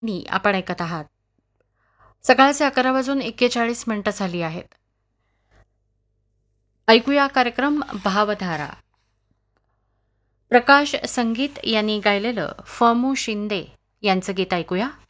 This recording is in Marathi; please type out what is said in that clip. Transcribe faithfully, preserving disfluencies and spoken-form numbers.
नी आपण ऐकत आहात. सकाळचे अकरा वाजून एक्केचाळीस मिनिटं झाली आहेत. ऐकूया कार्यक्रम भावधारा. प्रकाश संगीत यांनी गायलेलं फमू शिंदे यांचं गीत ऐकूया.